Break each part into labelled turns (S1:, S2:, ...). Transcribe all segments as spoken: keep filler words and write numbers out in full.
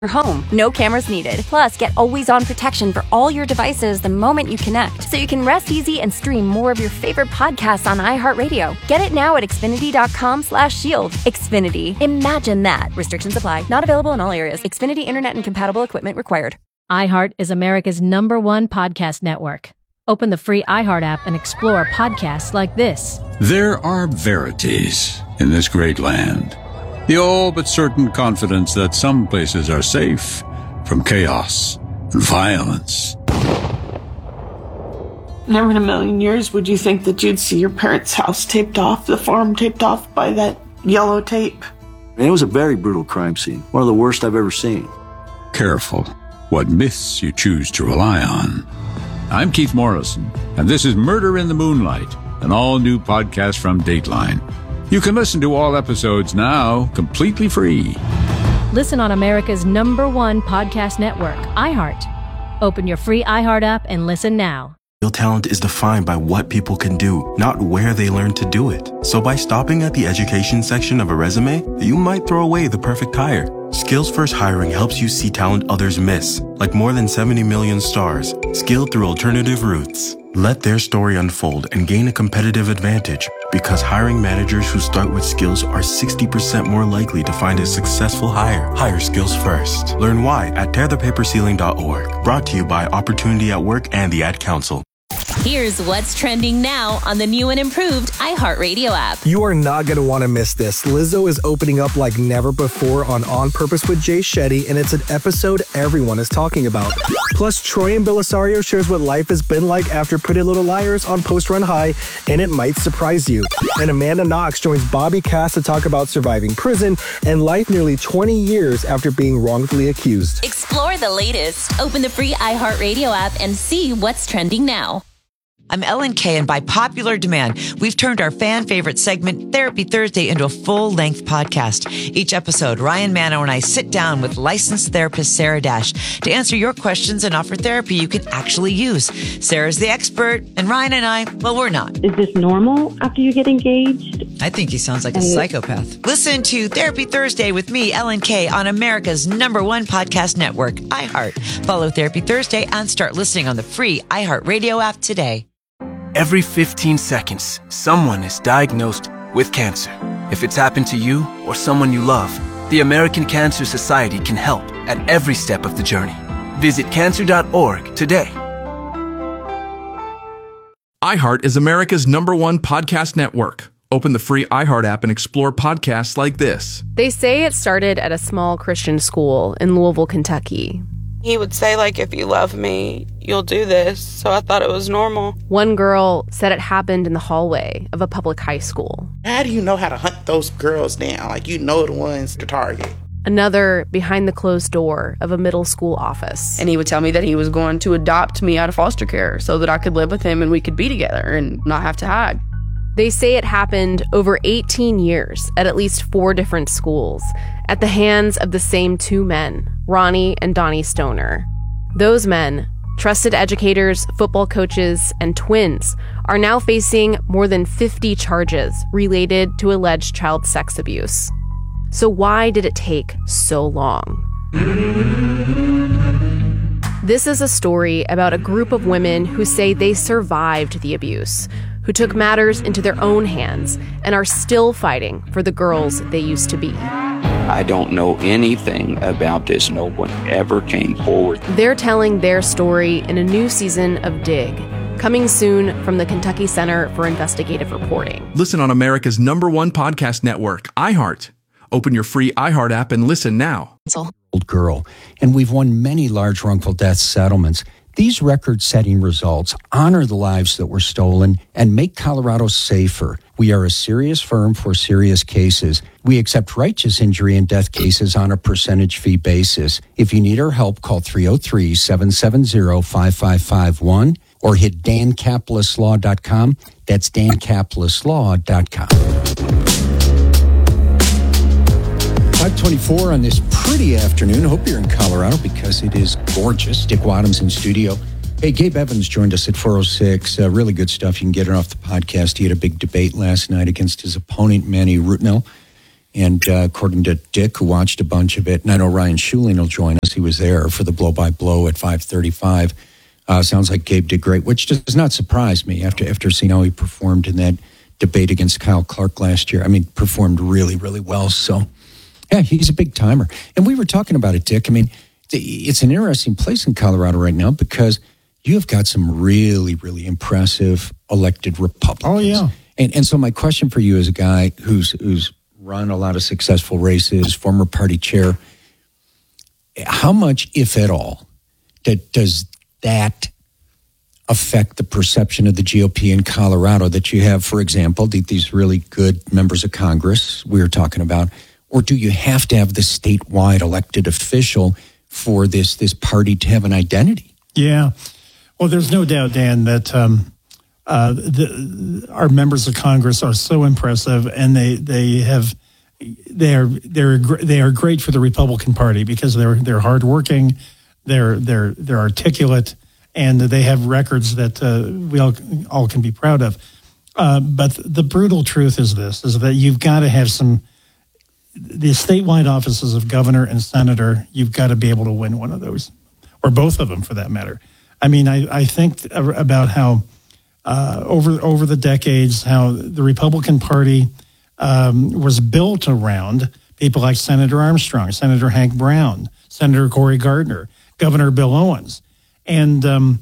S1: home. No cameras needed. Plus, get always-on protection for all your devices the moment you connect, so you can rest easy and stream more of your favorite podcasts on iHeartRadio. Get it now at Xfinity.com slash shield. Xfinity. Imagine that. Restrictions apply. Not available in all areas. Xfinity Internet and compatible equipment required.
S2: iHeart is America's number one podcast network. Open the free iHeart app and explore podcasts like this.
S3: There are verities in this great land. The all but certain confidence that some places are safe from chaos and violence.
S4: Never in a million years would you think that you'd see your parents' house taped off, the farm taped off by that yellow tape.
S5: And it was a very brutal crime scene, one of the worst I've ever seen.
S3: Careful what myths you choose to rely on. I'm Keith Morrison, and this is Murder in the Moonlight, an all-new podcast from Dateline. You can listen to all episodes now, completely free.
S2: Listen on America's number one podcast network, iHeart. Open your free iHeart app and listen now.
S6: Real talent is defined by what people can do, not where they learn to do it. So by stopping at the education section of a resume, you might throw away the perfect hire. Skills First Hiring helps you see talent others miss, like more than seventy million stars, skilled through alternative routes. Let their story unfold and gain a competitive advantage, because hiring managers who start with skills are sixty percent more likely to find a successful hire. Hire skills first. Learn why at tear the paper ceiling dot org. Brought to you by Opportunity at Work and the Ad Council.
S7: Here's what's trending now on the new and improved iHeartRadio app.
S8: You are not going to want to miss this. Lizzo is opening up like never before on On Purpose with Jay Shetty, and it's an episode everyone is talking about. Plus, Troy and Belisario shares what life has been like after Pretty Little Liars on Post Run High, and it might surprise you. And Amanda Knox joins Bobby Cass to talk about surviving prison and life nearly twenty years after being wrongfully accused.
S7: Explore the latest. Open the free iHeartRadio app and see what's trending now.
S9: I'm Ellen Kay, and by popular demand, we've turned our fan favorite segment, Therapy Thursday, into a full-length podcast. Each episode, Ryan Mano and I sit down with licensed therapist Sarah Dash to answer your questions and offer therapy you can actually use. Sarah's the expert, and Ryan and I, well, we're not.
S10: Is this normal after you get engaged?
S9: I think he sounds like a psychopath. Listen to Therapy Thursday with me, Ellen Kay, on America's number one podcast network, iHeart. Follow Therapy Thursday and start listening on the free iHeartRadio app today.
S11: Every fifteen seconds, someone is diagnosed with cancer. If it's happened to you or someone you love, the American Cancer Society can help at every step of the journey. Visit cancer dot org today.
S12: iHeart is America's number one podcast network. Open the free iHeart app and explore podcasts like this.
S13: They say it started at a small Christian school in Louisville, Kentucky.
S4: He would say, like, if you love me, you'll do this. So I thought it was normal.
S13: One girl said it happened in the hallway of a public high school.
S14: How do you know how to hunt those girls down? Like, you know the ones to target.
S13: Another behind the closed door of a middle school office.
S15: And he would tell me that he was going to adopt me out of foster care so that I could live with him and we could be together and not have to hide.
S13: They say it happened over eighteen years at at least four different schools at the hands of the same two men, Ronnie and Donnie Stoner. Those men, trusted educators, football coaches, and twins, are now facing more than fifty charges related to alleged child sex abuse. So why did it take so long? This is a story about a group of women who say they survived the abuse, who took matters into their own hands and are still fighting for the girls they used to be.
S16: I don't know anything about this. No one ever came forward.
S13: They're telling their story in a new season of Dig, coming soon from the Kentucky Center for Investigative Reporting.
S12: Listen on America's number one podcast network, iHeart. Open your free iHeart app and listen now.
S17: Old girl, and we've won many large wrongful death settlements. These record-setting results honor the lives that were stolen and make Colorado safer. We are a serious firm for serious cases. We accept righteous injury and death cases on a percentage fee basis. If you need our help, call three oh three, seven seven zero, five five five one or hit dan capitalist law dot com. That's dan capitalist law dot com. five twenty-four on this pretty afternoon. Hope you're in Colorado because it is gorgeous. Dick Wadham's in studio. Hey, Gabe Evans joined us at four oh six. Uh, really good stuff. You can get it off the podcast. He had a big debate last night against his opponent, Manny Rutnell. And uh, according to Dick, who watched a bunch of it, and I know Ryan Schuling will join us. He was there for the blow-by-blow at five thirty-five. Uh, sounds like Gabe did great, which does not surprise me after after seeing how he performed in that debate against Kyle Clark last year. I mean, performed really, really well. So, yeah, he's a big timer. And we were talking about it, Dick. I mean, it's an interesting place in Colorado right now because you have got some really, really impressive elected Republicans.
S18: Oh, yeah.
S17: And and so my question for you as a guy who's who's run a lot of successful races, former party chair, how much, if at all, that does that affect the perception of the G O P in Colorado that you have, for example, these really good members of Congress we were talking about, or do you have to have the statewide elected official for this this party to have an identity?
S18: Yeah. Well, there's no doubt, Dan, that um, uh, the, our members of Congress are so impressive, and they they have they are they're they are great for the Republican Party because they're they're hardworking, they're they're they're articulate, and they have records that uh, we all all can be proud of. Uh, but the brutal truth is this: is that you've got to have some. The statewide offices of governor and senator, you've got to be able to win one of those, or both of them for that matter. I mean, I, I think about how uh, over over the decades, how the Republican Party um, was built around people like Senator Armstrong, Senator Hank Brown, Senator Cory Gardner, Governor Bill Owens. And um,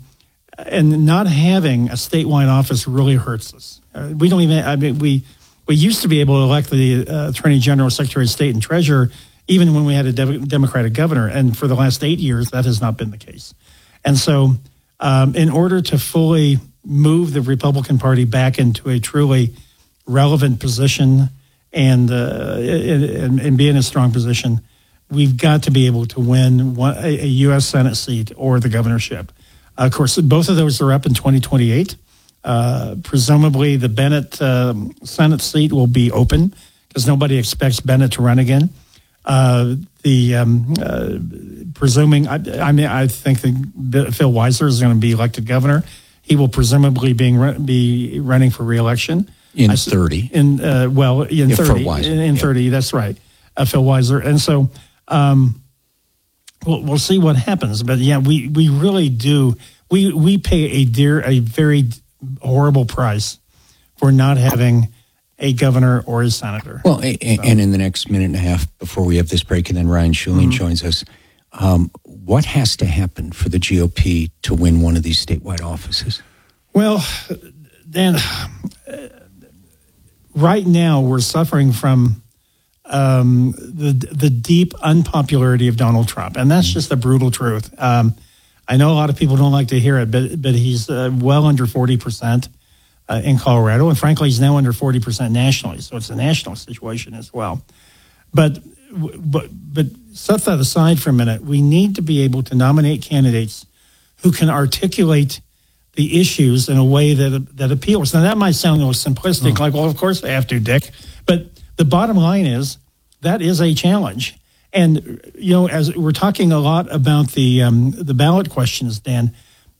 S18: and not having a statewide office really hurts us. Uh, we don't even, I mean, we... We used to be able to elect the uh, Attorney General, Secretary of State, and Treasurer, even when we had a de- Democratic governor. And for the last eight years, that has not been the case. And so um, in order to fully move the Republican Party back into a truly relevant position and, uh, and, and be in a strong position, we've got to be able to win one, a, a U S Senate seat or the governorship. Uh, of course, both of those are up in twenty twenty-eight. Uh, presumably, the Bennett um, Senate seat will be open because nobody expects Bennett to run again. Uh, the um, uh, presuming, I, I mean, I think that Phil Weiser is going to be elected governor. He will presumably being be running for re-election
S17: in
S18: I,
S17: thirty.
S18: In uh, well, in
S17: yeah,
S18: thirty,
S17: Weiser.
S18: in, in
S17: yeah.
S18: thirty. That's right, uh, Phil Weiser. And so, um, we'll we'll see what happens. But yeah, we we really do. We we pay a dear, a very horrible price for not having a governor or a senator.
S17: Well, a, so. and in the next minute and a half before we have this break, and then Ryan Schuling mm-hmm. joins us, um, what has to happen for the G O P to win one of these statewide offices?
S18: Well, Dan, uh, right now we're suffering from um, the the deep unpopularity of Donald Trump, and that's mm-hmm. just the brutal truth. Um, I know a lot of people don't like to hear it, but but he's uh, well under forty percent uh, in Colorado, and frankly, he's now under forty percent nationally. So it's a national situation as well. But but but set that aside for a minute. We need to be able to nominate candidates who can articulate the issues in a way that that appeals. Now that might sound a little simplistic, oh. like well, of course they have to, Dick. But the bottom line is that is a challenge. And, you know, as we're talking a lot about the um, the ballot questions, Dan,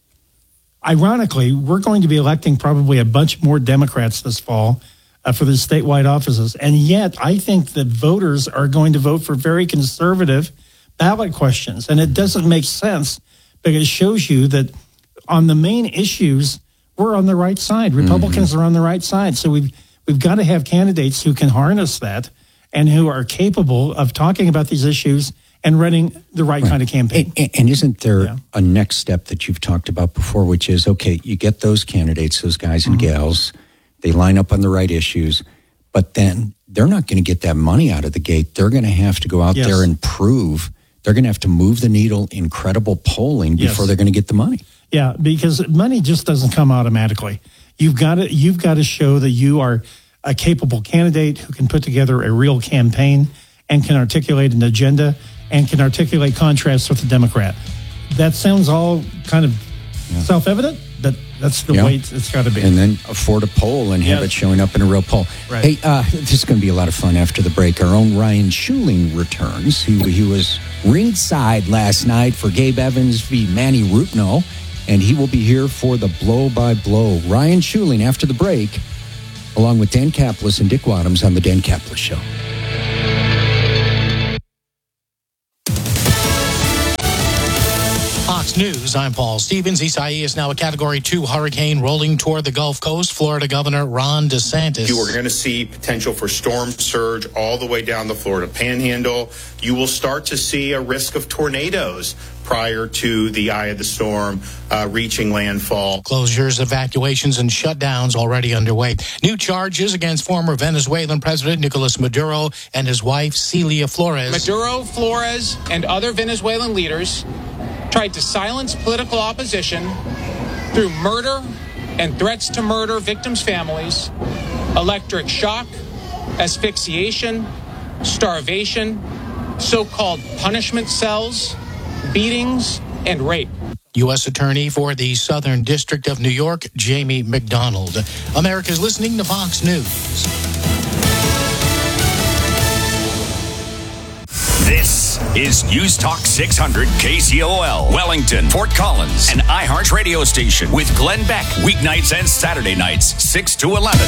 S18: ironically, we're going to be electing probably a bunch more Democrats this fall uh, for the statewide offices. And yet I think that voters are going to vote for very conservative ballot questions. And it doesn't make sense because it shows you that on the main issues, we're on the right side. Republicans mm-hmm. are on the right side. So we've, we've got to have candidates who can harness that and who are capable of talking about these issues and running the right, right. kind of campaign.
S17: And, and isn't there yeah. a next step that you've talked about before, which is, okay, you get those candidates, those guys and mm-hmm. gals, they line up on the right issues, but then they're not going to get that money out of the gate. They're going to have to go out yes. there and prove, they're going to have to move the needle in credible polling before yes. they're going to get the money.
S18: Yeah, because money just doesn't come automatically. You've got to, you've got to show that you are a capable candidate who can put together a real campaign and can articulate an agenda and can articulate contrasts with the Democrat. That sounds all kind of yeah. self-evident, but that's the yeah. way it's, it's got to be.
S17: And then afford a poll and have yes. it showing up in a real poll.
S18: Right.
S17: Hey, uh, this is going to be a lot of fun after the break. Our own Ryan Schuling returns. He, he was ringside last night for Gabe Evans v. Manny Rutno, and he will be here for the blow-by-blow. Ryan Schuling after the break, along with Dan Caplis and Dick Wadhams on The Dan Caplis Show.
S19: News, I'm Paul Stevens. Isaias is now a Category two hurricane rolling toward the Gulf Coast. Florida Governor Ron DeSantis.
S20: You are going to see potential for storm surge all the way down the Florida Panhandle. You will start to see a risk of tornadoes prior to the eye of the storm uh, reaching landfall.
S19: Closures, evacuations, and shutdowns already underway. New charges against former Venezuelan President Nicolas Maduro and his wife, Celia Flores.
S21: Maduro, Flores, and other Venezuelan leaders tried to silence political opposition through murder and threats to murder victims' families, electric shock, asphyxiation, starvation, so-called punishment cells, beatings, and rape.
S19: U S Attorney for the Southern District of New York, Jamie McDonald. America's listening to Fox News.
S22: This is News Talk six hundred K C O L, Wellington, Fort Collins, an iHeart radio station with Glenn Beck, weeknights and Saturday nights, six to eleven.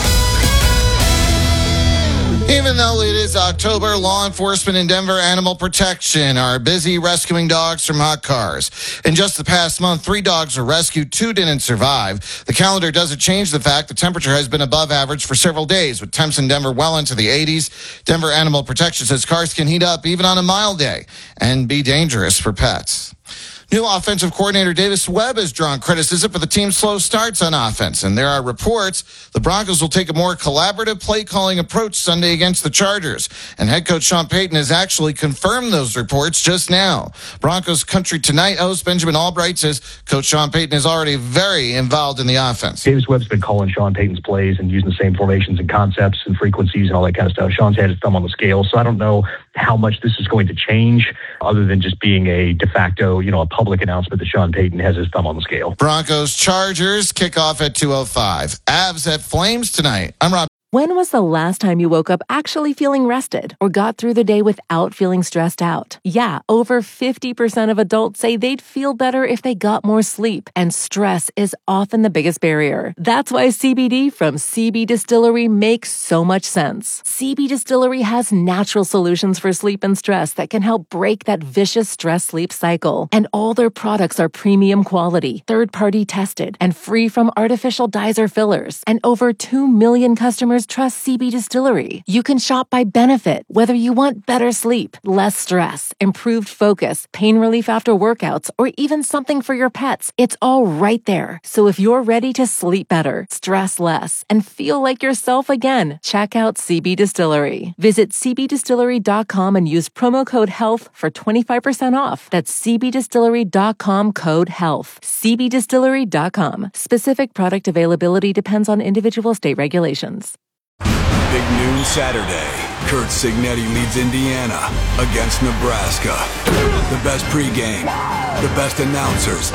S23: Even though it is October, law enforcement and Denver Animal Protection are busy rescuing dogs from hot cars. In just the past month, three dogs were rescued, two didn't survive. The calendar doesn't change the fact the temperature has been above average for several days, with temps in Denver well into the eighties. Denver Animal Protection says cars can heat up even on a mild day and be dangerous for pets. New offensive coordinator Davis Webb has drawn criticism for the team's slow starts on offense, and there are reports the Broncos will take a more collaborative play-calling approach Sunday against the Chargers. And head coach Sean Payton has actually confirmed those reports just now. Broncos Country Tonight host Benjamin Albright says Coach Sean Payton is already very involved in the offense.
S24: Davis Webb's been calling Sean Payton's plays and using the same formations and concepts and frequencies and all that kind of stuff. Sean's had his thumb on the scale, so I don't know how much this is going to change other than just being a de facto, you know, a public announcement that Sean Payton has his thumb on the scale.
S23: Broncos Chargers kick off at two oh five. Avs at Flames tonight. I'm Rob.
S25: When was the last time you woke up actually feeling rested or got through the day without feeling stressed out? Yeah, over fifty percent of adults say they'd feel better if they got more sleep, and stress is often the biggest barrier. That's why C B D from C B Distillery makes so much sense. C B Distillery has natural solutions for sleep and stress that can help break that vicious stress-sleep cycle. And all their products are premium quality, third-party tested, and free from artificial dyes or fillers. And over two million customers trust C B Distillery. You can shop by benefit, whether you want better sleep, less stress, improved focus, pain relief after workouts, or even something for your pets. It's all right there. So if you're ready to sleep better, stress less, and feel like yourself again, check out C B Distillery. Visit c b distillery dot com and use promo code HEALTH for twenty-five percent off. That's c b distillery dot com code HEALTH. c b distillery dot com. Specific product availability depends on individual state regulations.
S26: Big noon Saturday. Kurt Signetti leads Indiana against Nebraska. The best pregame, the best announcers.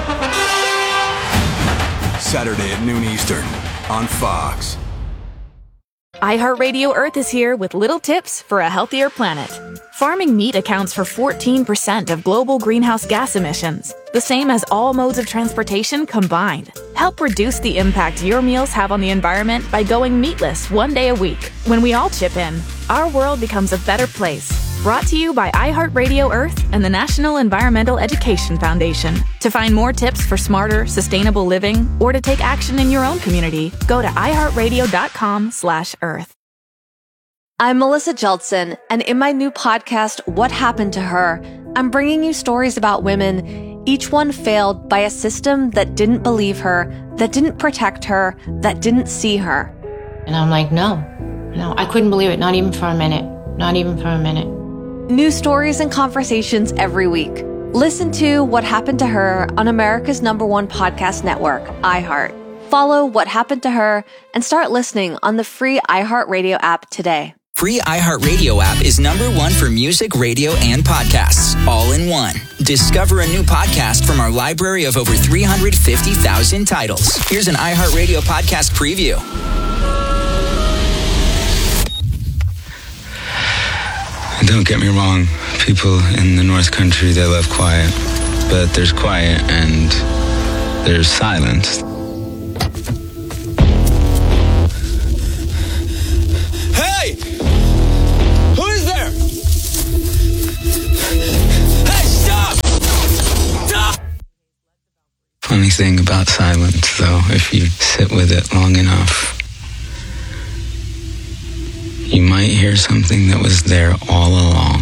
S26: Saturday at noon Eastern on Fox.
S27: iHeartRadio Earth is here with little tips for a healthier planet. Farming meat accounts for fourteen percent of global greenhouse gas emissions, the same as all modes of transportation combined. Help reduce the impact your meals have on the environment by going meatless one day a week. When we all chip in, our world becomes a better place. Brought to you by iHeartRadio Earth and the National Environmental Education Foundation. To find more tips for smarter, sustainable living, or to take action in your own community, go to iHeartRadio.com slash Earth.
S28: I'm Melissa Jeltsin, and in my new podcast, What Happened to Her, I'm bringing you stories about women, each one failed by a system that didn't believe her, that didn't protect her, that didn't see her.
S29: And I'm like, no, no, I couldn't believe it, not even for a minute, not even for a minute.
S28: New stories and conversations every week. Listen to What Happened to Her on America's number one podcast network, iHeart. Follow What Happened to Her and start listening on the free iHeartRadio app today.
S30: Free iHeartRadio app is number one for music, radio, and podcasts, all in one. Discover a new podcast from our library of over three hundred fifty thousand titles. Here's an iHeartRadio podcast preview.
S31: Don't get me wrong, people in the North Country, they love quiet. But there's quiet and there's silence.
S32: Hey! Who is there? Hey, stop! Stop!
S31: funny thing about silence, though, if you sit with it long enough, you might hear something that was there all along.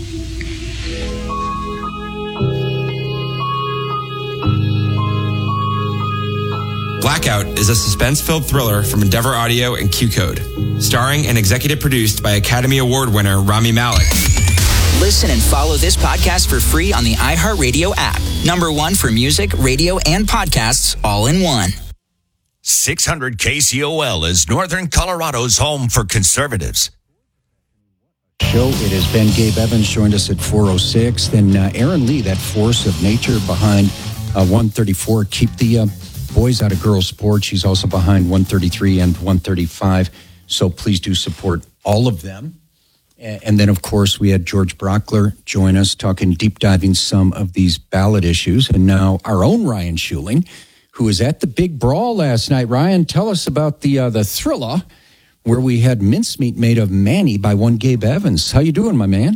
S1: Blackout is a suspense-filled thriller from Endeavor Audio and Q-Code, starring and executive produced by Academy Award winner Rami Malek.
S30: Listen and follow this podcast for free on the iHeartRadio app. Number one for music, radio, and podcasts all in one.
S22: six hundred K C O L is Northern Colorado's home for conservatives.
S17: Show. It has been Gabe Evans joined us at four oh six. Then uh, Aaron Lee, that force of nature behind uh, one thirty-four. Keep the uh, boys out of girls sports. She's also behind one thirty-three and one thirty-five. So please do support all of them. And then, of course, we had George Brockler join us, talking, deep diving some of these ballot issues. And now our own Ryan Schuling, who was at the big brawl last night. Ryan, tell us about the uh, the thriller where we had mincemeat made of Manny by one Gabe Evans. How you doing, my man?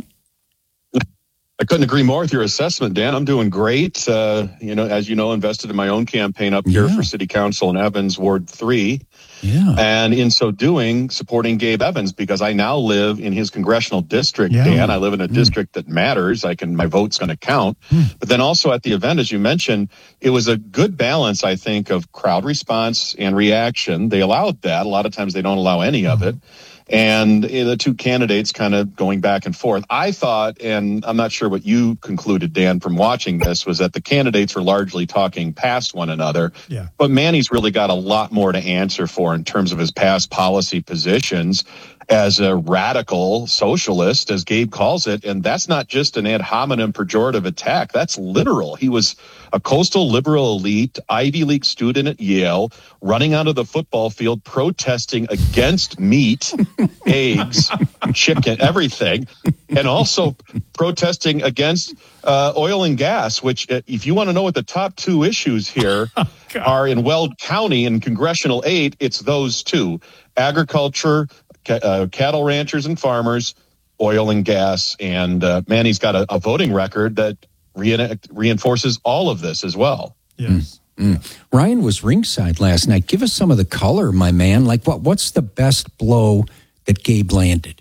S2: I couldn't agree more with your assessment, Dan. I'm doing great. Uh, you know, as you know, invested in my own campaign up here
S17: Yeah.
S2: for City Council in Evans, Ward three.
S17: Yeah.
S2: And in so doing, supporting Gabe Evans because I now live in his congressional district,
S17: Yeah.
S2: Dan. I live in a district that matters. I can, my vote's going to count. But then also at the event, as you mentioned, it was a good balance, I think, of crowd response and reaction. They allowed that. A lot of times they don't allow any of it. And the two candidates kind of going back and forth. I thought, and I'm not sure what you concluded, Dan, from watching this, was that the candidates were largely talking past one another.
S18: Yeah.
S2: But Manny's really got a lot more to answer for in terms of his past policy positions as a radical socialist, as Gabe calls it. And that's not just an ad hominem pejorative attack. That's literal. He was a coastal liberal elite, Ivy League student at Yale, running onto the football field, protesting against meat, eggs, chicken, everything, and also protesting against uh, oil and gas, which, uh, if you want to know what the top two issues here are in Weld County in Congressional eight, it's those two: agriculture, ca- uh, cattle ranchers and farmers, oil and gas. And uh, Manny's got a, a voting record that re- reinforces all of this as well.
S18: Yes.
S17: Mm. Ryan was ringside last night. Give us some of the color, my man. Like, what? What's the best blow that Gabe landed?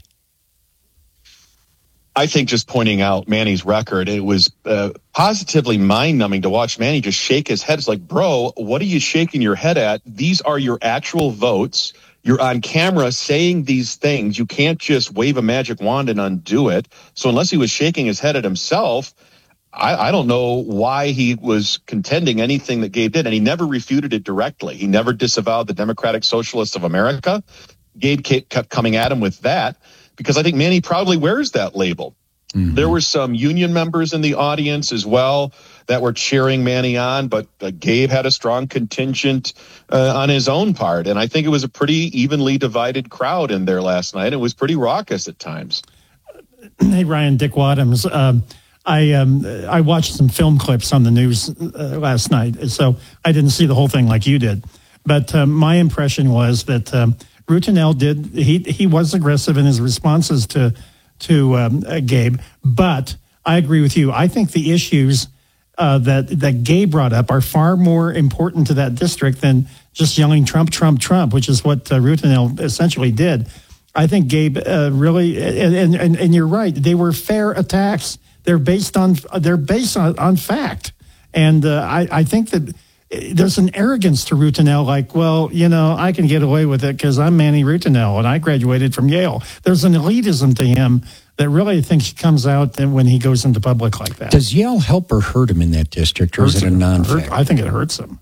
S2: I think just pointing out Manny's record, it was uh, positively mind-numbing to watch Manny just shake his head. It's like, bro, what are you shaking your head at? These are your actual votes. You're on camera saying these things. You can't just wave a magic wand and undo it. So unless he was shaking his head at himself, I, I don't know why he was contending anything that Gabe did. And he never refuted it directly. He never disavowed the Democratic Socialists of America. Gabe kept coming at him with that, because I think Manny proudly wears that label. Mm-hmm. There were some union members in the audience as well that were cheering Manny on, but uh, Gabe had a strong contingent uh, on his own part. And I think it was a pretty evenly divided crowd in there last night. It was pretty raucous at times.
S18: Hey, Ryan, Dick Wadhams. Um, I um, I watched some film clips on the news uh, last night, so I didn't see the whole thing like you did. But um, my impression was that um, Routenell did he he was aggressive in his responses to to um, uh, Gabe. But I agree with you. I think the issues uh, that that Gabe brought up are far more important to that district than just yelling Trump, Trump, Trump, which is what uh, Routenell essentially did. I think Gabe uh, really, and, and and you're right. They were fair attacks. They're based on they're based on, on fact, and uh, I I think that there's an arrogance to Routenell, like, well, you know, I can get away with it because I'm Manny Routenell and I graduated from Yale. There's an elitism to him that really I think comes out when he goes into public like that.
S17: Does Yale help or hurt him in that district, or is it a non-fact?
S18: I think it hurts him.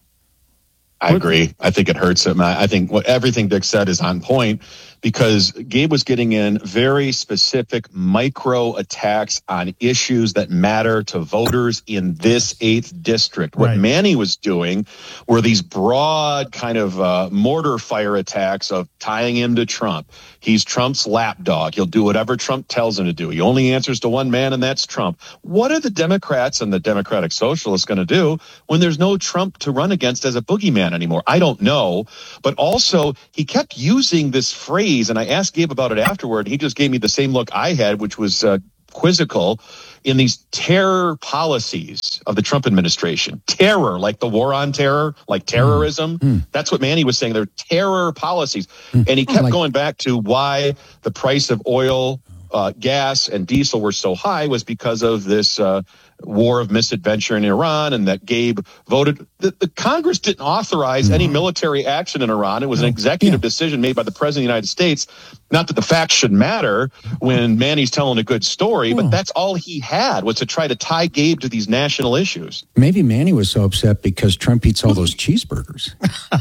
S2: I agree. I think it hurts him. I think what everything Dick said is on point, because Gabe was getting in very specific micro attacks on issues that matter to voters in this eighth district. What
S18: Right.
S2: Manny was doing were these broad kind of uh, mortar fire attacks of tying him to Trump. He's Trump's lapdog. He'll do whatever Trump tells him to do. He only answers to one man, and that's Trump. What are the Democrats and the Democratic Socialists going to do when there's no Trump to run against as a boogeyman anymore? I don't know. But also, he kept using this phrase, and I asked Gabe about it afterward. He just gave me the same look I had, which was uh, quizzical. in these terror policies of the Trump administration. Terror, like the war on terror, like terrorism.
S17: Mm.
S2: That's what Manny was saying. They're terror policies. Mm. And he kept like, going back to why the price of oil, uh, gas, and diesel were so high was because of this uh, war of misadventure in Iran, and that Gabe voted. The, the Congress didn't authorize mm. any military action in Iran. It was an executive yeah. decision made by the President of the United States. Not that the facts should matter when Manny's telling a good story, but that's all he had, was to try to tie Gabe to these national issues.
S17: Maybe Manny was so upset because Trump eats all those cheeseburgers.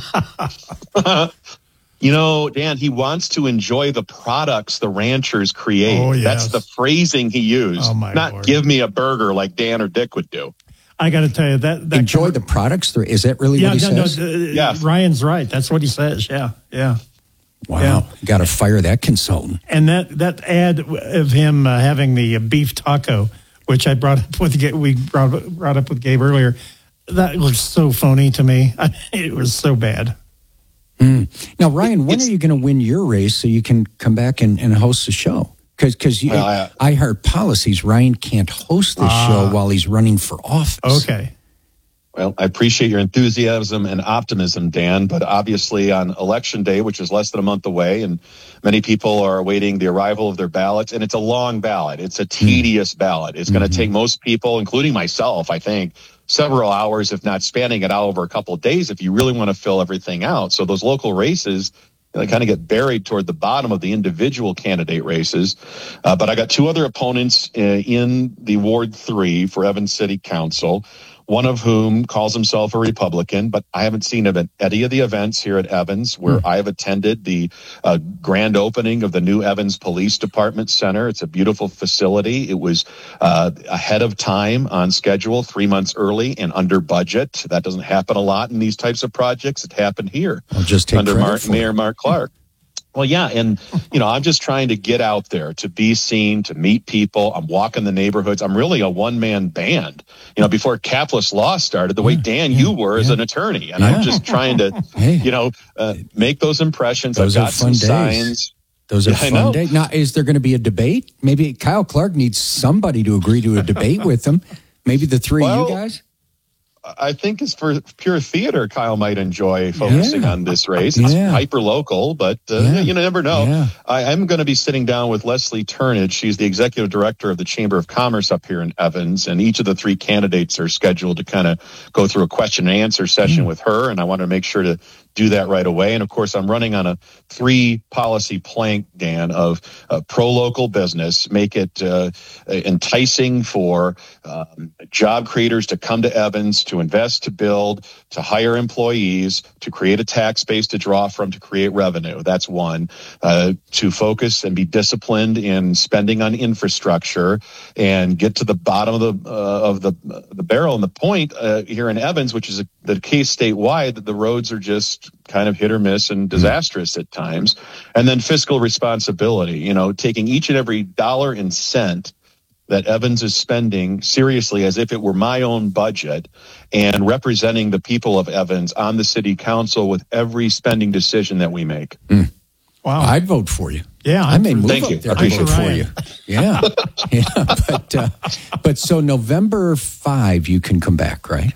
S2: You know, Dan, he wants to enjoy the products the ranchers create.
S18: Oh, yes.
S2: That's the phrasing he used.
S18: Oh, my
S2: Not
S18: Lord.
S2: give me a burger like Dan or Dick would do.
S18: I got to tell you, that... that
S17: enjoy com- the products? Is that really
S18: yeah,
S17: what he
S18: no,
S17: says?
S18: No, uh,
S2: yeah.
S18: Ryan's right. That's what he says. Yeah, yeah.
S17: Wow.
S18: Yeah.
S17: Got to fire that consultant.
S18: And that, that ad of him uh, having the uh, beef taco, which I brought up with, we brought, brought up with Gabe earlier, that looks so phony to me. I, it was so bad.
S17: Mm. Now, Ryan, when it's, are you going to win your race so you can come back and, and host the show? Because well, I, I heard policies, Ryan can't host the uh, show while he's running for office.
S18: Okay.
S2: Well, I appreciate your enthusiasm and optimism, Dan, but obviously on Election Day, which is less than a month away, and many people are awaiting the arrival of their ballots, and it's a long ballot. It's a tedious mm. ballot. It's mm-hmm. going to take most people, including myself, I think, several hours, if not spanning it out over a couple of days, if you really want to fill everything out. So those local races, they kind of get buried toward the bottom of the individual candidate races. Uh, but I got two other opponents uh, in the Ward three for Evans City Council, one of whom calls himself a Republican, but I haven't seen him at any of the events here at Evans, where mm. I have attended the uh, grand opening of the new Evans Police Department Center. It's a beautiful facility. It was uh, ahead of time, on schedule, three months early, and under budget. That doesn't happen a lot in these types of projects. It happened here
S17: I'll just take
S2: under Mark,
S17: for
S2: Mayor Mark Clark. Well, yeah, and, you know, I'm just trying to get out there, to be seen, to meet people. I'm walking the neighborhoods. I'm really a one-man band. You know, before Capless Law started, the way, Dan, you were as an attorney. And
S17: yeah.
S2: I'm just trying to, hey. you know, uh, make those impressions.
S17: Those
S2: I've
S17: are
S2: got
S17: fun
S2: some
S17: days.
S2: signs.
S17: Those are
S2: yeah,
S17: fun days. Now, is there going to be a debate? Maybe Kyle Clark needs somebody to agree to a debate with him. Maybe the three
S2: well,
S17: of you guys?
S2: I think it's for pure theater. Kyle might enjoy focusing
S17: yeah.
S2: on this race. It's
S17: yeah.
S2: hyper local, but uh,
S17: yeah.
S2: you never know.
S17: Yeah.
S2: I, I'm going to be sitting down with Leslie Turnage. She's the executive director of the Chamber of Commerce up here in Evans, and each of the three candidates are scheduled to kind of go through a question and answer session mm. with her, and I want to make sure to do that right away. And of course, I'm running on a three policy plank, Dan, of uh, pro-local business, make it uh, enticing for um, job creators to come to Evans, to invest, to build, to hire employees, to create a tax base to draw from, to create revenue. That's one. Uh, to focus and be disciplined in spending on infrastructure and get to the bottom of the uh, of the the barrel. And the point uh, here in Evans, which is a, the case statewide, that the roads are just kind of hit or miss and disastrous at times. And then fiscal responsibility, you know, taking each and every dollar and cent that Evans is spending seriously as if it were my own budget, and representing the people of Evans on the city council with every spending decision that we make.
S17: Mm. Wow. I'd vote for you.
S18: Yeah.
S17: I may move
S2: Thank
S17: up
S2: you.
S17: there to vote for you. Yeah. yeah. But, uh, but so November fifth, you can come back, right?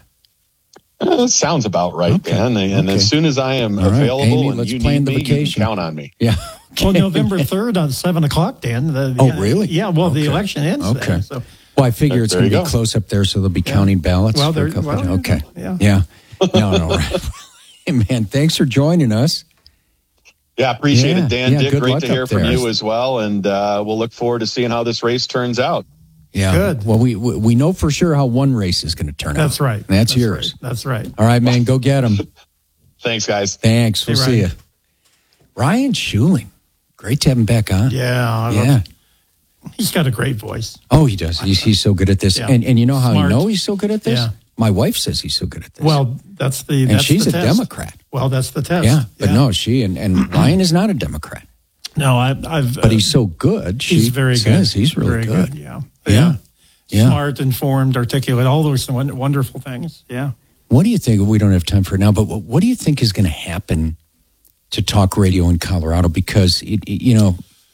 S2: Uh, sounds about right,
S17: okay.
S2: Dan. And
S17: okay.
S2: as soon as I am
S17: All right.
S2: available
S17: Amy,
S2: and
S17: let's
S2: you
S17: plan
S2: need
S17: the
S2: me,
S17: vacation.
S2: you can count on me.
S17: Yeah.
S18: Well, November third on seven o'clock, Dan. The, the,
S17: oh, really?
S18: Yeah, well,
S17: okay.
S18: the election ends
S17: Okay.
S18: then, so.
S17: Well, I figure it's going to be
S2: go.
S17: close up there, so they'll be
S18: Yeah.
S17: counting ballots.
S18: Well,
S17: for a
S18: there-
S17: couple
S18: well,
S17: of, okay.
S18: yeah.
S17: Yeah. No, no. Right. Hey, man, thanks for joining us.
S2: Yeah, appreciate
S17: Yeah.
S2: it, Dan.
S17: Yeah,
S2: Dick,
S17: good
S2: great
S17: luck
S2: to hear
S17: up
S2: from
S17: there.
S2: you as well. And uh, we'll look forward to seeing how this race turns out.
S17: Yeah.
S18: Good.
S17: Well, we we we know for sure how one race is going to turn out.
S18: That's right.
S17: That's,
S18: That's
S17: yours.
S18: right. That's right.
S17: All right, man. Go get them.
S2: Thanks, guys.
S17: Thanks. We'll
S18: Hey,
S17: see you.
S18: Ryan.
S17: Ryan Schuling. Great to have him back on.
S18: Yeah.
S17: Yeah.
S18: He's got a great voice.
S17: Oh, he does. He's, he's so good at this.
S18: Yeah.
S17: And and you know how
S18: Smart.
S17: you know he's so good at this?
S18: Yeah.
S17: My wife says he's so good at this.
S18: Well, that's the
S17: and
S18: that's
S17: she's
S18: the
S17: a
S18: test.
S17: Democrat.
S18: Well, that's the test.
S17: Yeah, but no, she and, and Ryan is not a Democrat.
S18: No, I, I've.
S17: But he's so good. She
S18: He's very
S17: says
S18: good.
S17: He's really
S18: very
S17: good.
S18: good. Yeah.
S17: Yeah. Yeah.
S18: Smart, informed, articulate, all those won- wonderful things. Yeah.
S17: What do you think? We don't have time for it now, but what, what do you think is going to happen to talk radio in Colorado? Because, it, it, you know,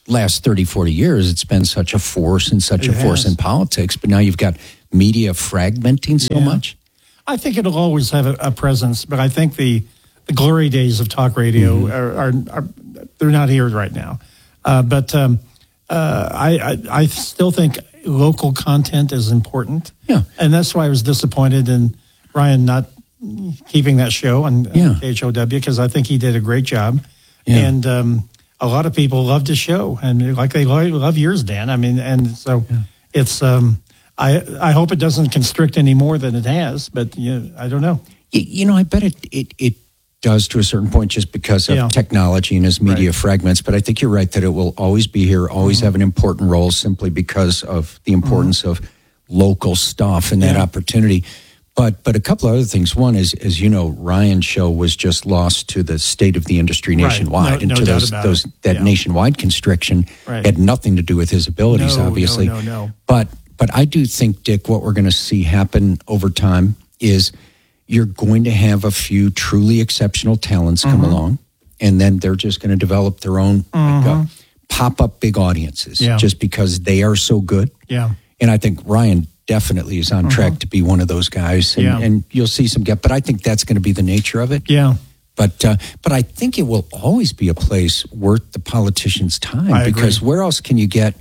S17: last thirty, forty years, it's been such a force and such
S18: It
S17: a force
S18: has.
S17: in politics. But now you've got media fragmenting so
S18: Yeah.
S17: much.
S18: I think it'll always have a, a presence, but I think the, the glory days of talk radio
S17: Mm-hmm.
S18: are, are, are they're not here right now. Uh, but um, uh, I, I I still think local content is important.
S17: Yeah,
S18: and that's why I was disappointed in Ryan not keeping that show on
S17: Yeah.
S18: K H O W, because I think he did a great job,
S17: Yeah.
S18: and um, a lot of people loved his show, and like they lo- love yours, Dan. I mean, and so it's. Um, I I hope it doesn't constrict any more than it has, but yeah, I don't know.
S17: You, you know, I bet it, it it does to a certain point just because of
S18: Yeah.
S17: technology and as media fragments. But I think you're right that it will always be here, always
S18: Mm-hmm.
S17: have an important role simply because of the importance of local stuff and that
S18: Yeah.
S17: opportunity. But but a couple of other things. One is, as you know, Ryan's show was just lost to the state of the industry
S18: Right.
S17: nationwide,
S18: No-
S17: and
S18: no
S17: to
S18: doubt
S17: those
S18: about
S17: those
S18: it.
S17: that
S18: Yeah.
S17: nationwide constriction
S18: Right.
S17: had nothing to do with his abilities,
S18: No,
S17: obviously.
S18: no, no, no.
S17: But but I do think, Dick, what we're going to see happen over time is you're going to have a few truly exceptional talents come
S18: Mhm.
S17: along, and then they're just going to develop their own like, uh,
S18: Mhm.
S17: pop up big audiences
S18: Yeah.
S17: just because they are so good.
S18: Yeah.
S17: And I think Ryan definitely is on track to be one of those guys, and,
S18: Yeah.
S17: and you'll see some get. But I think that's going to be the nature of it.
S18: Yeah.
S17: But uh, but I think it will always be a place worth the politicians' time
S18: I agree.
S17: because where else can you get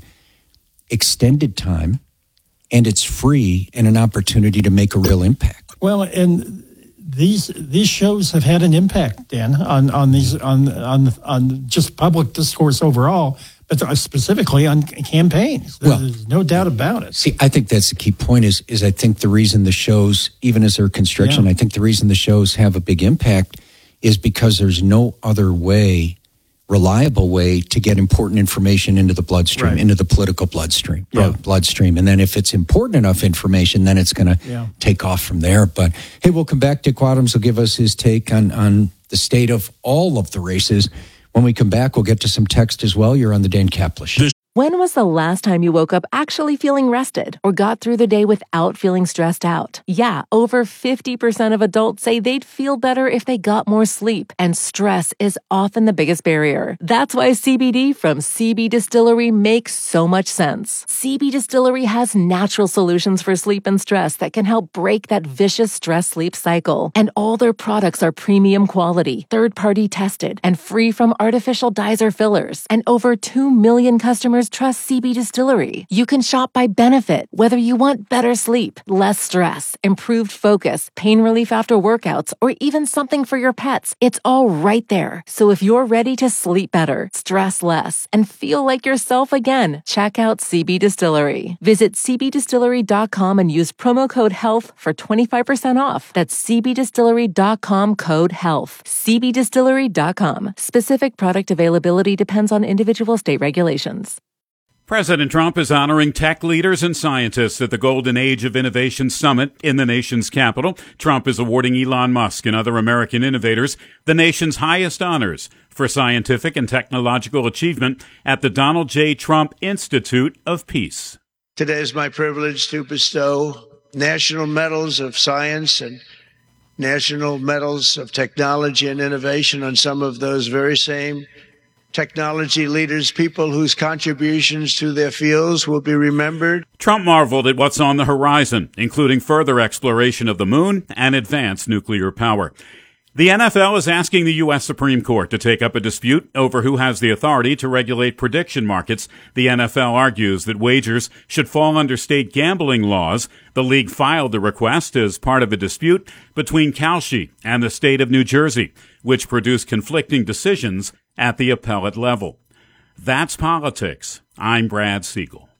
S17: extended time, and it's free and an opportunity to make a real impact?
S18: Well, and these these shows have had an impact, Dan, on on these on on on just public discourse overall, but specifically on campaigns. There's
S17: Well,
S18: no doubt about it.
S17: See, I think that's the key point. Is is I think the reason the shows, even as they're constriction,
S18: Yeah.
S17: I think the reason the shows have a big impact is because there's no other way, reliable way, to get important information into the bloodstream,
S18: Right.
S17: into the political bloodstream,
S18: Yeah.
S17: bloodstream. And then if it's important enough information, then it's going to
S18: Yeah.
S17: take off from there. But hey, we'll come back. Dick Wadhams will give us his take on on the state of all of the races. When we come back, we'll get to some text as well. You're on the Dan Kaplan Show.
S25: When was the last time you woke up actually feeling rested or got through the day without feeling stressed out? Yeah, over fifty percent of adults say they'd feel better if they got more sleep, and stress is often the biggest barrier. That's why C B D from C B Distillery makes so much sense. C B Distillery has natural solutions for sleep and stress that can help break that vicious stress-sleep cycle. And all their products are premium quality, third-party tested, and free from artificial dyes or fillers. And over two million customers trust C B Distillery. You can shop by benefit, whether you want better sleep, less stress, improved focus, pain relief after workouts, or even something for your pets. It's all right there. So if you're ready to sleep better, stress less, and feel like yourself again, check out C B Distillery. Visit c b distillery dot com and use promo code HEALTH for twenty-five percent off. That's c b distillery dot com code HEALTH. c b distillery dot com. Specific product availability depends on individual state regulations.
S3: President Trump is honoring tech leaders and scientists at the Golden Age of Innovation Summit in the nation's capital. Trump is awarding Elon Musk and other American innovators the nation's highest honors for scientific and technological achievement at the Donald J. Trump Institute of Peace.
S4: Today is my privilege to bestow national medals of science and national medals of technology and innovation on some of those very same technology leaders, people whose contributions to their fields will be remembered.
S3: Trump marveled at what's on the horizon, including further exploration of the moon and advanced nuclear power. The N F L is asking the U S Supreme Court to take up a dispute over who has the authority to regulate prediction markets. The N F L argues that wagers should fall under state gambling laws. The league filed the request as part of a dispute between Kalshi and the state of New Jersey, which produced conflicting decisions at the appellate level. That's politics. I'm Brad Siegel.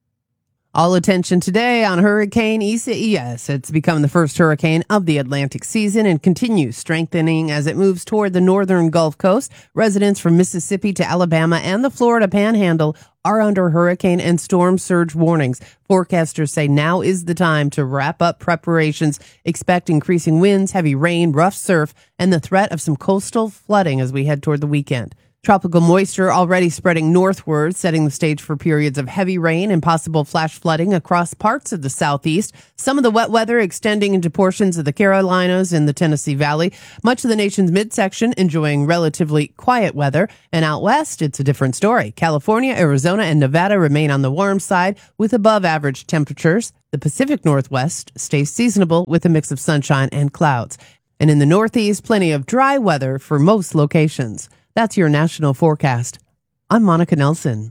S5: All attention today on Hurricane Isaias. It's become the first hurricane of the Atlantic season and continues strengthening as it moves toward the northern Gulf Coast. Residents from Mississippi to Alabama and the Florida Panhandle are under hurricane and storm surge warnings. Forecasters say now is the time to wrap up preparations. Expect increasing winds, heavy rain, rough surf, and the threat of some coastal flooding as we head toward the weekend. Tropical moisture already spreading northward, setting the stage for periods of heavy rain and possible flash flooding across parts of the southeast. Some of the wet weather extending into portions of the Carolinas and the Tennessee Valley. Much of the nation's midsection enjoying relatively quiet weather. And out west, it's a different story. California, Arizona, and Nevada remain on the warm side with above average temperatures. The Pacific Northwest stays seasonable with a mix of sunshine and clouds. And in the Northeast, plenty of dry weather for most locations. That's your national forecast. I'm Monica Nelson.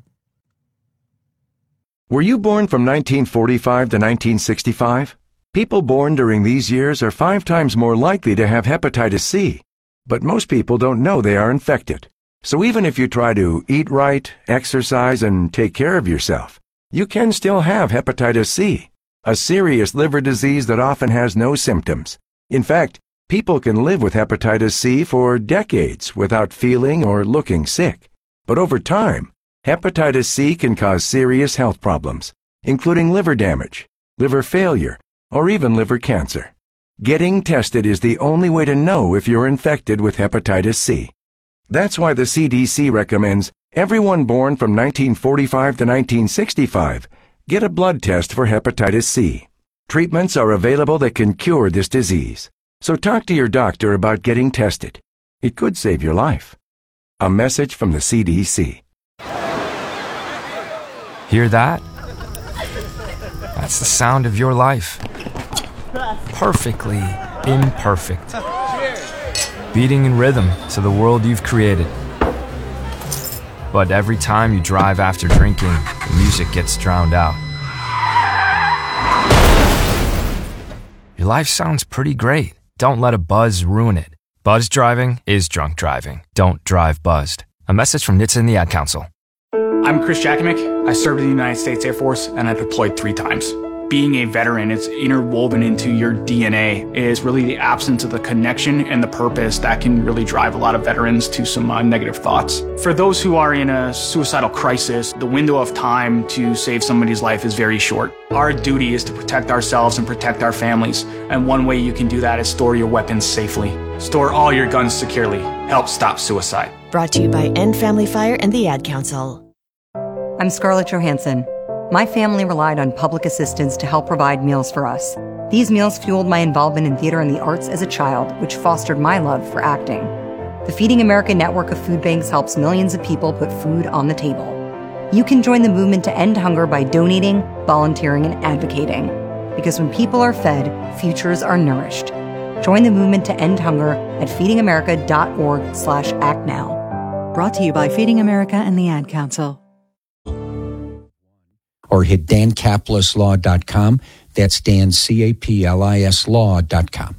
S6: Were you born from nineteen forty-five to nineteen sixty-five? People born during these years are five times more likely to have hepatitis C. But most people don't know they are infected. So even if you try to eat right, exercise, and take care of yourself, you can still have hepatitis C, a serious liver disease that often has no symptoms. In fact, people can live with hepatitis C for decades without feeling or looking sick. But over time, hepatitis C can cause serious health problems, including liver damage, liver failure, or even liver cancer. Getting tested is the only way to know if you're infected with hepatitis C. That's why the C D C recommends everyone born from nineteen forty-five to nineteen sixty-five get a blood test for hepatitis C. Treatments are available that can cure this disease. So talk to your doctor about getting tested. It could save your life. A message from the C D C.
S7: Hear that? That's the sound of your life. Perfectly imperfect. Beating in rhythm to the world you've created. But every time you drive after drinking, the music gets drowned out. Your life sounds pretty great. Don't let a buzz ruin it. Buzz driving is drunk driving. Don't drive buzzed. A message from N H T S A and the Ad Council.
S8: I'm Chris Jakimick. I served in the United States Air Force and I deployed three times. Being a veteran, it's interwoven into your D N A, is really the absence of the connection and the purpose that can really drive a lot of veterans to some uh, negative thoughts. For those who are in a suicidal crisis, the window of time to save somebody's life is very short. Our duty is to protect ourselves and protect our families, and one way you can do that is store your weapons safely. Store all your guns securely. Help stop suicide.
S9: Brought to you by End Family Fire and the Ad Council.
S10: I'm Scarlett Johansson. My family relied on public assistance to help provide meals for us. These meals fueled my involvement in theater and the arts as a child, which fostered my love for acting. The Feeding America network of food banks helps millions of people put food on the table. You can join the movement to end hunger by donating, volunteering, and advocating. Because when people are fed, futures are nourished. Join the movement to end hunger at feedingamerica.org slash act now.
S9: Brought to you by Feeding America and the Ad Council.
S17: Or hit dan caplis law dot com. That's Dan, C A P L I S law dot com.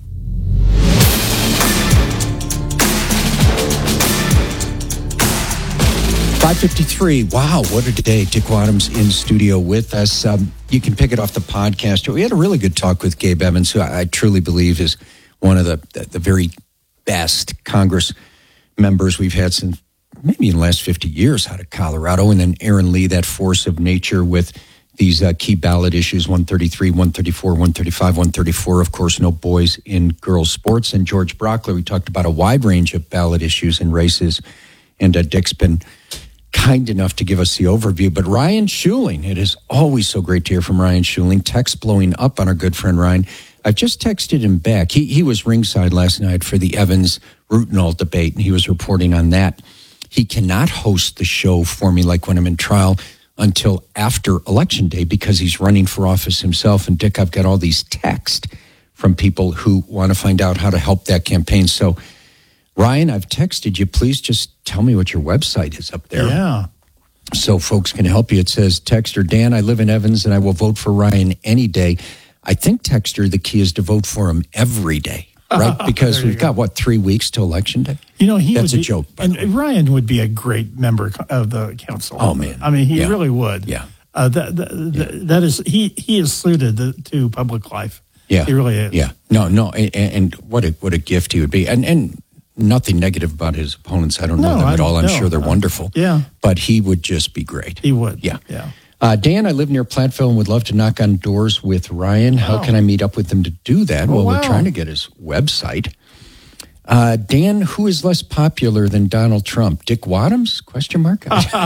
S17: five fifty-three. Wow, what a day. Dick Wadhams in studio with us. Um, you can pick it off the podcast. We had a really good talk with Gabe Evans, who I, I truly believe is one of the, the, the very best Congress members we've had since maybe in the last fifty years out of Colorado. And then Aaron Lee, that force of nature with these uh, key ballot issues, one thirty-three, one thirty-four, one thirty-five, one thirty-four. Of course, no boys in girls sports. And George Brockler, we talked about a wide range of ballot issues and races. And uh, Dick's been kind enough to give us the overview. But Ryan Schuling, it is always so great to hear from Ryan Schuling. Text blowing up on our good friend Ryan. I've just texted him back. He, he was ringside last night for the Evans-Rutenall debate, and he was reporting on that. He cannot host the show for me like when I'm in trial until after Election Day because he's running for office himself. And Dick, I've got all these texts from people who want to find out how to help that campaign. So, Ryan, I've texted you. Please just tell me what your website is up there.
S18: Yeah.
S17: So folks can help you. It says, Texter, Dan, I live in Evans and I will vote for Ryan any day. I think, Texter, the key is to vote for him every day. Right, because we've go. got, what, three weeks to Election Day?
S18: You know, he
S17: That's
S18: would
S17: a
S18: be,
S17: joke.
S18: And Ryan would be a great member of the council.
S17: Oh, man.
S18: I mean, he
S17: yeah.
S18: really would.
S17: Yeah.
S18: Uh, that, that, yeah. that is, he, he is suited to public life.
S17: Yeah.
S18: He really is.
S17: Yeah. No, no. And, and what a what a gift he would be. And and nothing negative about his opponents. I don't
S18: no,
S17: know them
S18: I
S17: at all. I'm
S18: no,
S17: sure they're
S18: no.
S17: wonderful.
S18: Yeah.
S17: But he would just be great.
S18: He would.
S17: Yeah.
S18: Yeah.
S17: Uh, Dan, I live near Platteville and would love to knock on doors with Ryan. Wow. How can I meet up with him to do that?
S18: Oh,
S17: well,
S18: wow.
S17: we're trying to get his website. Uh, Dan, who is less popular than Donald Trump? Dick Wadhams? Question mark.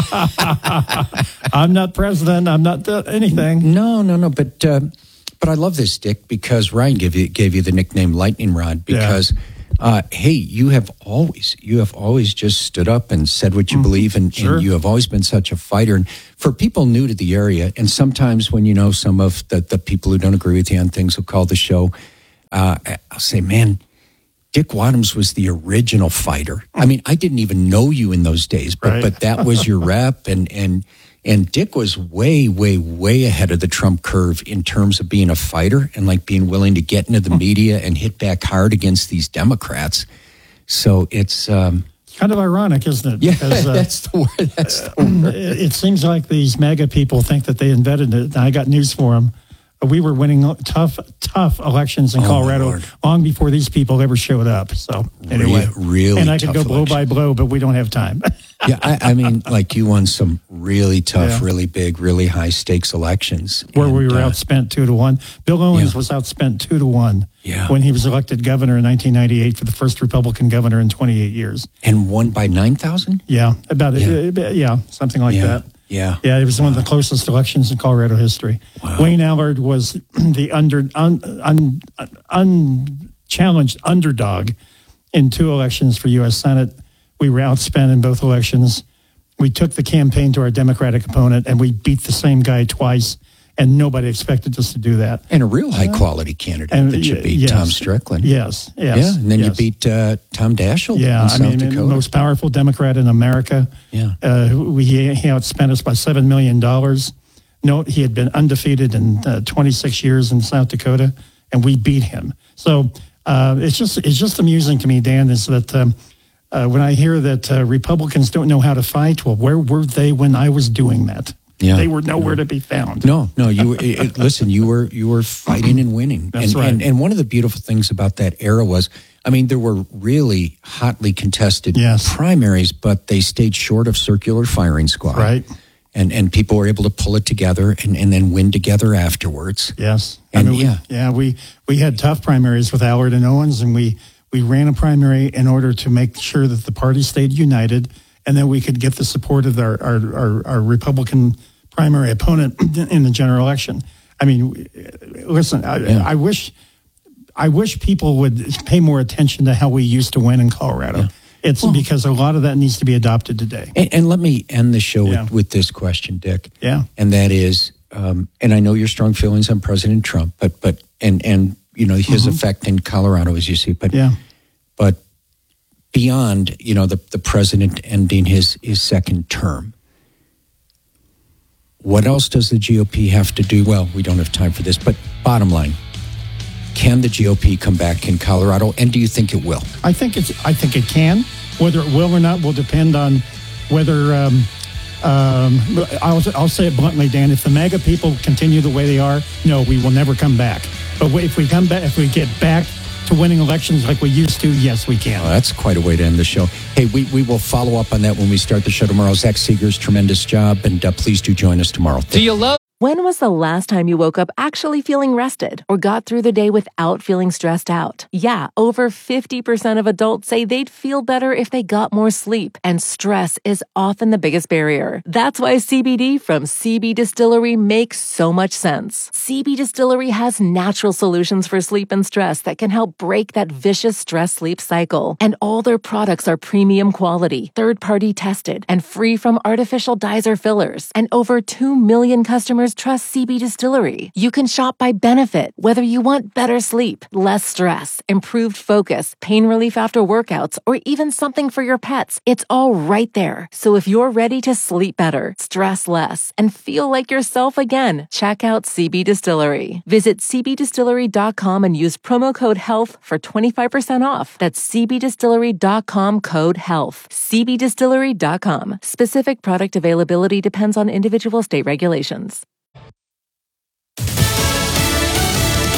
S18: I'm not president. I'm not uh, anything.
S17: No, no, no. But uh, but I love this, Dick, because Ryan gave you gave you the nickname Lightning Rod because. Yeah. Uh, hey, you have always, you have always just stood up and said what you mm-hmm. believe, and, sure. and you have always been such a fighter. And for people new to the area, and sometimes when you know some of the, the people who don't agree with you on things who call the show, uh, I'll say, man, Dick Wadhams was the original fighter. I mean, I didn't even know you in those days, but right. but that was your rep, and and and Dick was way, way, way ahead of the Trump curve in terms of being a fighter and like being willing to get into the media and hit back hard against these Democrats. So it's um,
S18: kind of ironic, isn't it?
S17: Yeah,
S18: because, uh,
S17: that's the word. That's the word.
S18: It, it seems like these MAGA people think that they invented it. And I got news for them. We were winning tough, tough elections in oh, Colorado long before these people ever showed up. So anyway,
S17: Re- really,
S18: and I could
S17: tough
S18: go blow
S17: election.
S18: by blow, but we don't have time.
S17: yeah, I, I mean, like you won some really tough,
S18: yeah.
S17: really big, really high stakes elections
S18: where
S17: and,
S18: we were
S17: uh,
S18: outspent two to one. Bill Owens
S17: yeah.
S18: was outspent two to one
S17: yeah.
S18: when he was elected governor in nineteen ninety-eight for the first Republican governor in twenty-eight years,
S17: and won by nine thousand.
S18: Yeah, about
S17: yeah.
S18: it. Uh, yeah, something like
S17: yeah.
S18: that.
S17: Yeah,
S18: yeah, it was one of the closest elections in Colorado history.
S17: Wow.
S18: Wayne Allard was the under un, un, unchallenged underdog in two elections for U S Senate. We were outspent in both elections. We took the campaign to our Democratic opponent, and we beat the same guy twice, and nobody expected us to do that.
S17: And a real high-quality candidate and, that you beat,
S18: yes,
S17: Tom Strickland.
S18: Yes, yes.
S17: Yeah, and then
S18: yes.
S17: you beat uh, Tom Daschle
S18: yeah,
S17: in South
S18: I mean,
S17: Dakota.
S18: the most powerful Democrat in America.
S17: Yeah.
S18: Uh, we, he outspent us by seven million dollars. Note, he had been undefeated in uh, twenty-six years in South Dakota, and we beat him. So uh, it's just it's just amusing to me, Dan, is that um, uh, when I hear that uh, Republicans don't know how to fight, well, where were they when I was doing that?
S17: Yeah.
S18: They were nowhere to be found.
S17: No, no. You were, it, listen. You were you were fighting and winning.
S18: That's
S17: and,
S18: right.
S17: And, and one of the beautiful things about that era was, I mean, there were really hotly contested
S18: yes.
S17: primaries, but they stayed short of circular firing squad.
S18: Right.
S17: And and people were able to pull it together and, and then win together afterwards.
S18: Yes.
S17: And
S18: I mean,
S17: yeah,
S18: we, yeah. We we had tough primaries with Allard and Owens, and we we ran a primary in order to make sure that the party stayed united, and then we could get the support of our our, our, our Republican primary opponent in the general election. I mean, listen, I,
S17: yeah.
S18: I wish, I wish people would pay more attention to how we used to win in Colorado. Yeah. It's well, because a lot of that needs to be adopted today.
S17: And, and let me end the show
S18: yeah.
S17: with, with this question, Dick.
S18: Yeah,
S17: and that is, um, and I know your strong feelings on President Trump, but but and and you know his mm-hmm. effect in Colorado, as you see, but
S18: yeah,
S17: but beyond, you know, the the president ending his his second term. What else does the G O P have to do? Well, we don't have time for this, but bottom line, can the G O P come back in Colorado, and do you think it will?
S18: I think it's. I think it can. Whether it will or not will depend on whether. Um, um, I'll, I'll say it bluntly, Dan. If the MAGA people continue the way they are, no, we will never come back. But if we come back, if we get back to winning elections like we used to, yes, we can.
S17: Oh, that's quite a way to end the show. Hey, we, we will follow up on that when we start the show tomorrow. Zach Seeger's tremendous job, and uh, please do join us tomorrow.
S25: Do you love? When was the last time you woke up actually feeling rested or got through the day without feeling stressed out? Yeah, over fifty percent of adults say they'd feel better if they got more sleep, and stress is often the biggest barrier. That's why C B D from C B Distillery makes so much sense. C B Distillery has natural solutions for sleep and stress that can help break that vicious stress-sleep cycle. And all their products are premium quality, third-party tested, and free from artificial dyes or fillers. And over two million customers trust C B Distillery. You can shop by benefit, whether you want better sleep, less stress, improved focus, pain relief after workouts, or even something for your pets. It's all right there. So if you're ready to sleep better, stress less, and feel like yourself again, check out C B Distillery. Visit c b distillery dot com and use promo code HEALTH for twenty-five percent off. That's c b distillery dot com code HEALTH. c b distillery dot com. Specific product availability depends on individual state regulations.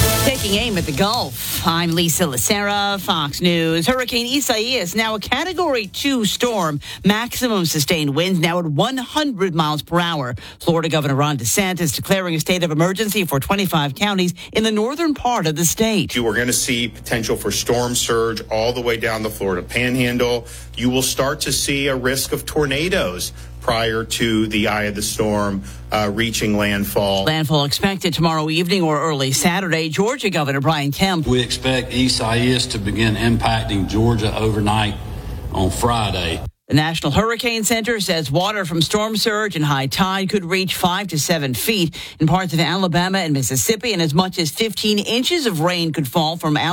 S11: taking aim at the Gulf. I'm Lisa Lacera, Fox News. Hurricane Isaias, now a Category two storm. Maximum sustained winds now at one hundred miles per hour. Florida Governor Ron DeSantis declaring a state of emergency for twenty-five counties in the northern part of the state.
S12: You are going to see potential for storm surge all the way down the Florida Panhandle. You will start to see a risk of tornadoes prior to the eye of the storm uh, reaching landfall.
S11: Landfall expected tomorrow evening or early Saturday. Georgia Governor Brian Kemp.
S13: We expect Isaias to begin impacting Georgia overnight on Friday.
S11: The National Hurricane Center says water from storm surge and high tide could reach five to seven feet in parts of Alabama and Mississippi, and as much as fifteen inches of rain could fall from